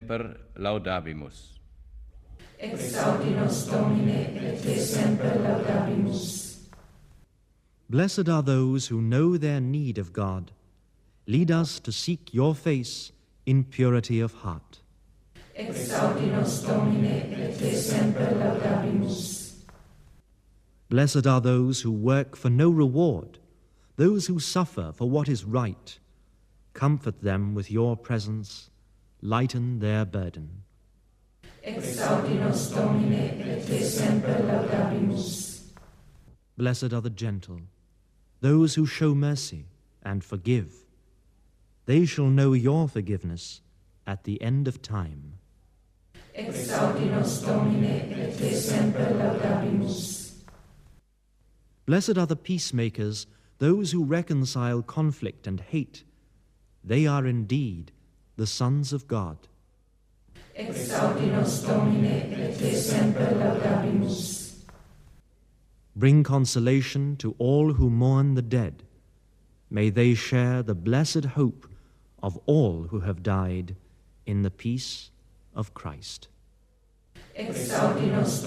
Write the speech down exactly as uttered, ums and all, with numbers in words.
semper laudabimus. Exaudi nos Domine, et te semper laudabimus. Blessed are those who know their need of God. Lead us to seek your face in purity of heart. Exaudi nos Domine, et te semper laudabimus. Blessed are those who work for no reward, those who suffer for what is right. Comfort them with your presence, lighten their burden. Exaudi nos Domine, et te semper laudabimus. Blessed are the gentle, those who show mercy and forgive. They shall know your forgiveness at the end of time. Exaudi nos Domine, et te semper laudabimus. Blessed are the peacemakers, those who reconcile conflict and hate. They are indeed the sons of God. Exaudi nos Domine, et te semper laudabimus. Bring consolation to all who mourn the dead. May they share the blessed hope of all who have died in the peace of Christ. Exaudi nos